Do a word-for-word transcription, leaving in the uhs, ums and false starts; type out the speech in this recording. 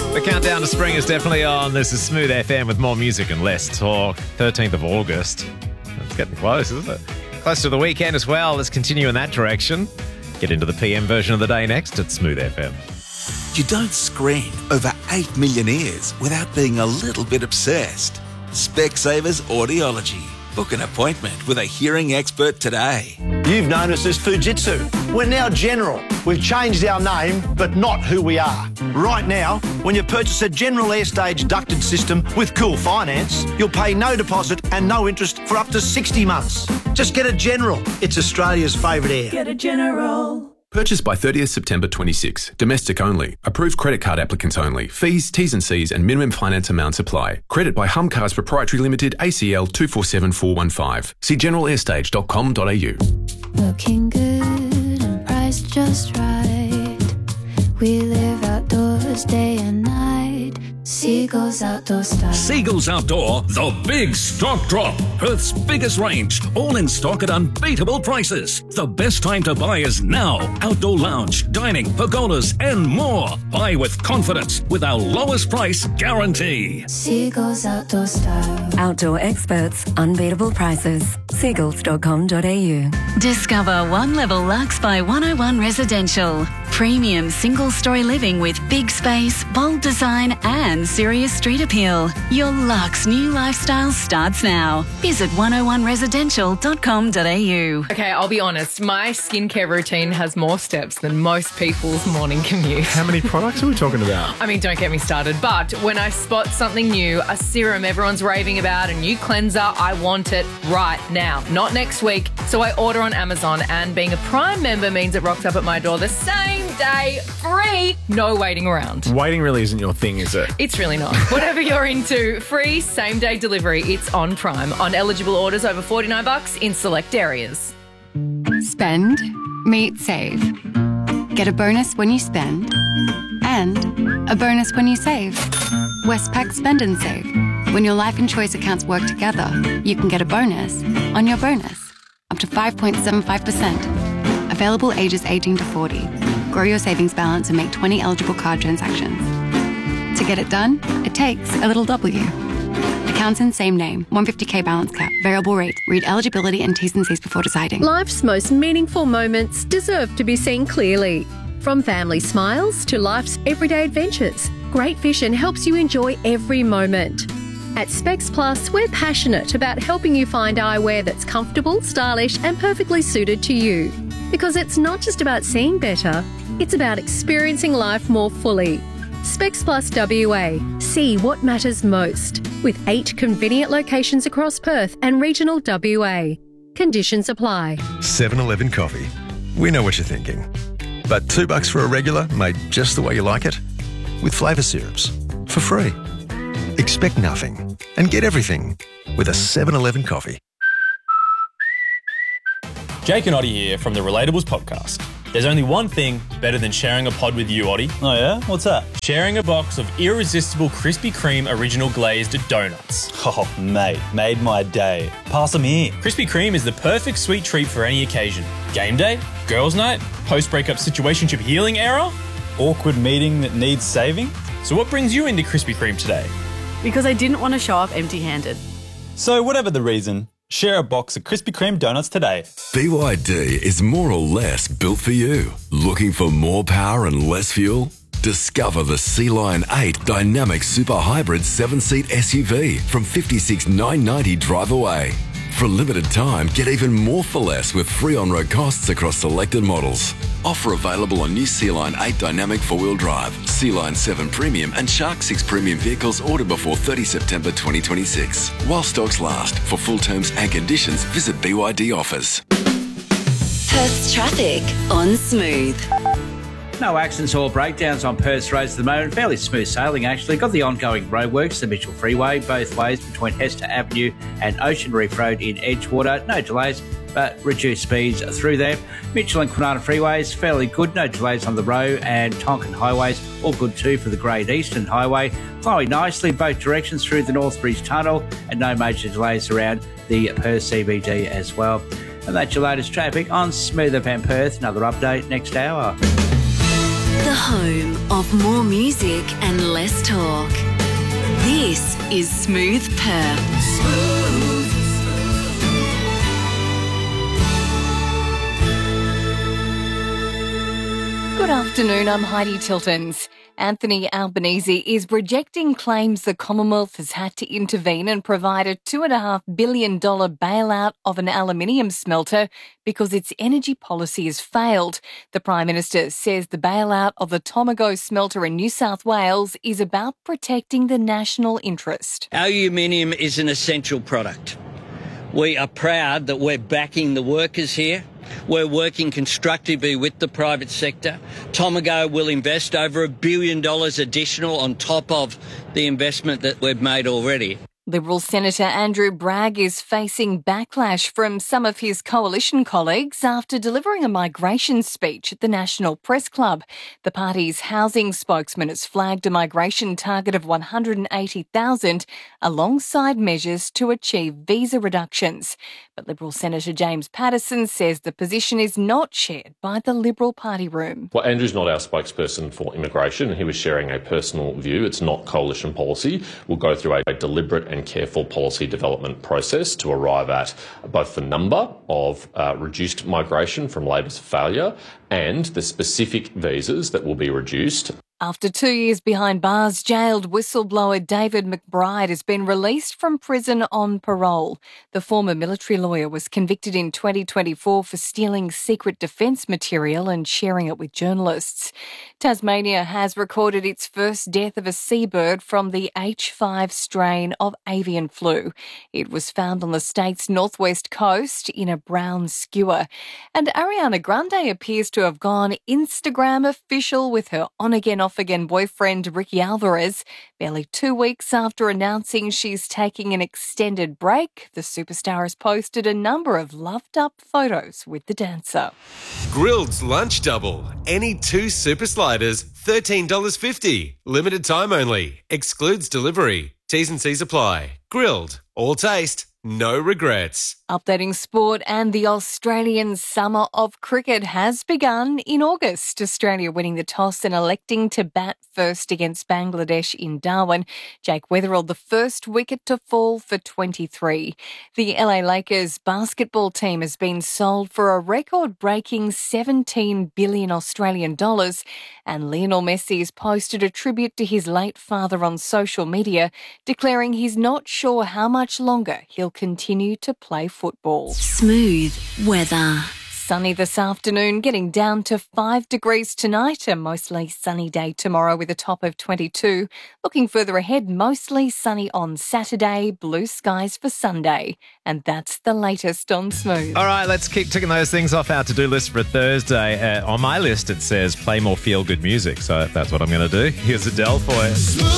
The countdown to spring is definitely on. This is Smooth F M with more music and less talk. thirteenth of August. It's getting close, isn't it? Close to the weekend as well. Let's continue in that direction. Get into the P M version of the day next at Smooth F M. You don't screen over eight million ears without being a little bit obsessed. Specsavers Audiology. Book an appointment with a hearing expert today. You've known us as Fujitsu. We're now General. We've changed our name, but not who we are. Right now, when you purchase a General Airstage ducted system with Cool Finance, you'll pay no deposit and no interest for up to sixty months. Just get a General. It's Australia's favourite air. Get a General. Purchased by thirtieth September twenty-six. Domestic only. Approved credit card applicants only. Fees, T's and C's and minimum finance amounts apply. Credit by Hum Cars Proprietary Limited, A C L two four seven four one five. See general airstage dot com dot a u. Looking good and priced just right. We live outdoors day and night. Seagulls Outdoor Style. Seagulls Outdoor, the big stock drop. Perth's biggest range, all in stock at unbeatable prices. The best time to buy is now. Outdoor lounge, dining, pergolas and more. Buy with confidence with our lowest price guarantee. Seagulls Outdoor Style. Outdoor experts, unbeatable prices. seagulls dot com dot a u. Discover One Level Lux by one oh one Residential. Premium single-story living with big space, bold design and serious street appeal. Your luxe new lifestyle starts now. Visit one oh one residential dot com dot a u. Okay, I'll be honest. My skincare routine has more steps than most people's morning commute. How many products are we talking about? I mean, don't get me started. But when I spot something new, a serum everyone's raving about, a new cleanser, I want it right now, not next week. So I order on Amazon, and being a Prime member means it rocks up at my door the same day, free, no waiting around. Waiting really isn't your thing, is it? It's really not. Whatever you're into, free same-day delivery. It's on Prime on eligible orders over forty-nine bucks in select areas. Spend, meet, save. Get a bonus when you spend and a bonus when you save. Westpac Spend and Save. When your life and choice accounts work together, you can get a bonus on your bonus, up to five point seven five percent. Available ages eighteen to forty. Grow your savings balance and make twenty eligible card transactions. To get it done, it takes a little W. Accounts in same name, one hundred fifty k balance cap, variable rate. Read eligibility and T's and C's before deciding. Life's most meaningful moments deserve to be seen clearly. From family smiles to life's everyday adventures, Great Vision helps you enjoy every moment. At Specs Plus, we're passionate about helping you find eyewear that's comfortable, stylish and perfectly suited to you. Because it's not just about seeing better, it's about experiencing life more fully. Specs Plus W A. See what matters most. With eight convenient locations across Perth and regional W A. Conditions apply. seven eleven Coffee. We know what you're thinking. But two bucks for a regular made just the way you like it? With flavour syrups. For free. Expect nothing and get everything with a seven eleven Coffee. Jake and Oddie here from the Relatables podcast. There's only one thing better than sharing a pod with you, Oddie. Oh yeah? What's that? Sharing a box of irresistible Krispy Kreme original glazed donuts. Oh, mate, made my day. Pass them here. Krispy Kreme is the perfect sweet treat for any occasion. Game day, girls' night, post-breakup situationship healing era, awkward meeting that needs saving. So what brings you into Krispy Kreme today? Because I didn't want to show up empty-handed. So whatever the reason, share a box of Krispy Kreme donuts today. B Y D is more or less built for you. Looking for more power and less fuel? Discover the Sea-Lion eight Dynamic Super Hybrid seven-seat S U V from fifty-six thousand nine hundred ninety dollars drive away. For a limited time, get even more for less with free on-road costs across selected models. Offer available on new Sea-Lion eight Dynamic four-wheel drive, Sea-Lion seven Premium and Shark six Premium vehicles ordered before thirtieth September twenty twenty-six. While stocks last. For full terms and conditions, visit B Y D offers. Perth's traffic on Smooth. No accidents or breakdowns on Perth's roads at the moment. Fairly smooth sailing, actually. Got the ongoing roadworks, the Mitchell Freeway, both ways between Hester Avenue and Ocean Reef Road in Edgewater. No delays, but reduced speeds through there. Mitchell and Kwinana Freeways, fairly good. No delays on the Row and Tonkin Highways, all good too for the Great Eastern Highway. Flowing nicely both directions through the Northbridge Tunnel and no major delays around the Perth C B D as well. And that's your latest traffic on Smooth F M Perth. Another update next hour. The home of more music and less talk. This is Smooth Perth. Good afternoon, I'm Heidi Tiltons. Anthony Albanese is rejecting claims the Commonwealth has had to intervene and provide a two point five billion dollars bailout of an aluminium smelter because its energy policy has failed. The Prime Minister says the bailout of the Tomago smelter in New South Wales is about protecting the national interest. Aluminium is an essential product. We are proud that we're backing the workers here. We're working constructively with the private sector. Tomago will invest over a billion dollars additional on top of the investment that we've made already. Liberal Senator Andrew Bragg is facing backlash from some of his coalition colleagues after delivering a migration speech at the National Press Club. The party's housing spokesman has flagged a migration target of one hundred eighty thousand alongside measures to achieve visa reductions. But Liberal Senator James Paterson says the position is not shared by the Liberal Party room. Well, Andrew's not our spokesperson for immigration. He was sharing a personal view. It's not coalition policy. We'll go through a, a deliberate and careful policy development process to arrive at both the number of uh, reduced migration from Labor's failure and the specific visas that will be reduced. After two years behind bars, jailed whistleblower David McBride has been released from prison on parole. The former military lawyer was convicted in twenty twenty-four for stealing secret defence material and sharing it with journalists. Tasmania has recorded its first death of a seabird from the H five strain of avian flu. It was found on the state's northwest coast in a brown skewer. And Ariana Grande appears to have gone Instagram official with her on-again, off-again boyfriend Ricky Alvarez. Barely two weeks after announcing she's taking an extended break, the superstar has posted a number of loved-up photos with the dancer. Grilled's Lunch Double. Any two super sliders, thirteen dollars fifty. Limited time only. Excludes delivery. T's and C's apply. Grilled. All taste. No regrets. Updating sport, and the Australian summer of cricket has begun in August. Australia winning the toss and electing to bat first against Bangladesh in Darwin. Jake Weatherall, the first wicket to fall for twenty-three. The L A Lakers basketball team has been sold for a record-breaking seventeen billion Australian dollars, and Lionel Messi has posted a tribute to his late father on social media, declaring he's not sure how much longer he'll continue to play football. Smooth weather. Sunny this afternoon, getting down to five degrees tonight. A mostly sunny day tomorrow with a top of twenty-two. Looking further ahead, mostly sunny on Saturday, blue skies for Sunday. And that's the latest on Smooth. All right, let's keep ticking those things off our to-do list for Thursday. Uh, on my list, it says play more feel-good music. So that's what I'm going to do. Here's Adele for you.